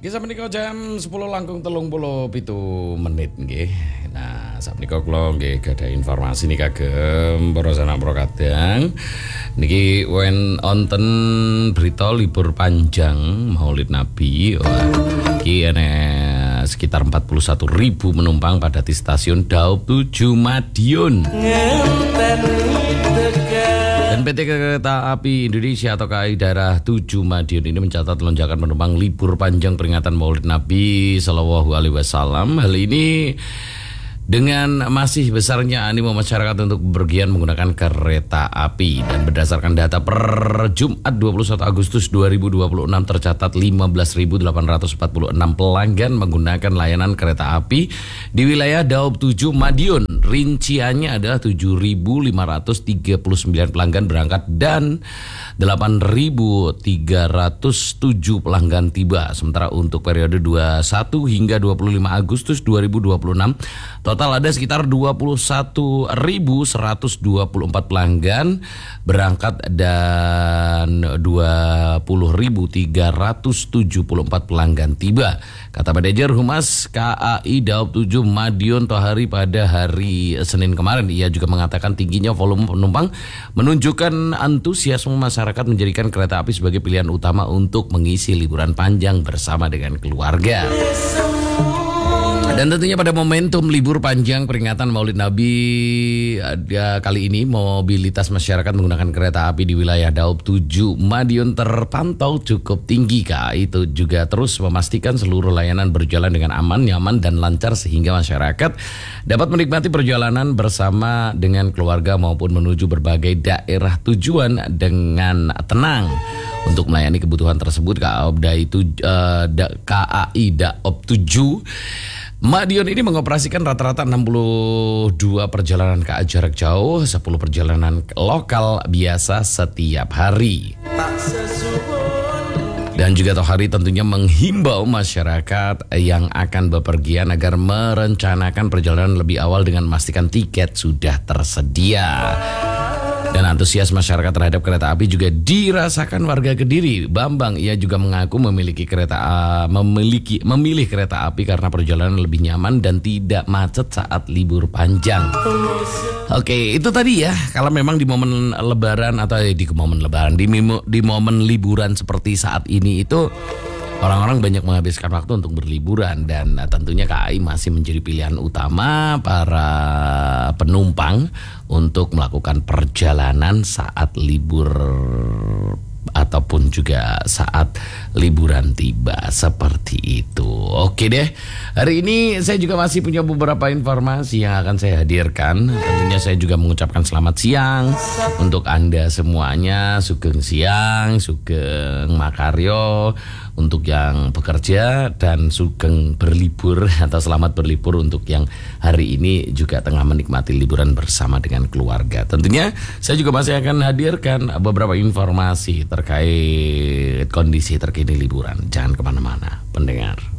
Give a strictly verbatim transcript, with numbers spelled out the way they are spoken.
Kisah menika jam sepuluh langkung telung puluh pitu menit nggih. Nah, sapunika kula nggih gadah informasi nih kagem para sanak pro kadang. Niki wen onten berita libur panjang Maulid Nabi. Wah, iki enek sekitar empat puluh satu ribu penumpang pada di stasiun Daob tujuh Madiun. Dan P T Kereta Api Indonesia atau K A I Daerah tujuh Madiun ini mencatat lonjakan penumpang libur panjang peringatan Maulid Nabi Sallallahu Alaihi Wasallam. Hal ini dengan masih besarnya animo masyarakat untuk bepergian menggunakan kereta api. Dan berdasarkan data per Jumat dua puluh satu Agustus dua ribu dua puluh enam tercatat lima belas ribu delapan ratus empat puluh enam pelanggan menggunakan layanan kereta api di wilayah Daob tujuh Madiun. Rinciannya adalah tujuh ribu lima ratus tiga puluh sembilan pelanggan berangkat dan delapan ribu tiga ratus tujuh pelanggan tiba. Sementara untuk periode dua puluh satu hingga dua puluh lima Agustus dua ribu dua puluh enam total ada sekitar dua puluh satu ribu seratus dua puluh empat pelanggan berangkat dan dua puluh ribu tiga ratus tujuh puluh empat pelanggan tiba. Kata manajer Humas K A I Daob tujuh Madiun Tohari pada hari Senin kemarin, ia juga mengatakan tingginya volume penumpang menunjukkan antusiasme masyarakat menjadikan kereta api sebagai pilihan utama untuk mengisi liburan panjang bersama dengan keluarga. Dan tentunya pada momentum libur panjang peringatan Maulid Nabi ya, kali ini mobilitas masyarakat menggunakan kereta api di wilayah Daob tujuh Madiun terpantau cukup tinggi. K A I itu juga terus memastikan seluruh layanan berjalan dengan aman, nyaman, dan lancar sehingga masyarakat dapat menikmati perjalanan bersama dengan keluarga maupun menuju berbagai daerah tujuan dengan tenang. Untuk melayani kebutuhan tersebut, K A I itu uh, K A I Daob tujuh Madiun ini mengoperasikan rata-rata enam puluh dua perjalanan K A jarak jauh, sepuluh perjalanan lokal biasa setiap hari. Dan juga Tohari tentunya menghimbau masyarakat yang akan bepergian agar merencanakan perjalanan lebih awal dengan memastikan tiket sudah tersedia. Dan antusias masyarakat terhadap kereta api juga dirasakan warga Kediri. Bambang, ia juga mengaku memiliki kereta uh, memiliki memilih kereta api karena perjalanan lebih nyaman dan tidak macet saat libur panjang. Oke, itu tadi ya. Kalau memang di momen Lebaran atau eh, di momen Lebaran, di, di momen liburan seperti saat ini itu orang-orang banyak menghabiskan waktu untuk berliburan dan uh, tentunya K A I masih menjadi pilihan utama para penumpang untuk melakukan perjalanan saat libur ataupun juga saat liburan tiba seperti itu. Oke deh, hari ini saya juga masih punya beberapa informasi yang akan saya hadirkan. Tentunya saya juga mengucapkan selamat siang untuk Anda semuanya. Sugeng siang, sugeng makaryo untuk yang bekerja, dan sugeng berlibur atau selamat berlibur untuk yang hari ini juga tengah menikmati liburan bersama dengan keluarga. Tentunya saya juga masih akan hadirkan beberapa informasi terkait kondisi terkini liburan. Jangan kemana-mana, pendengar.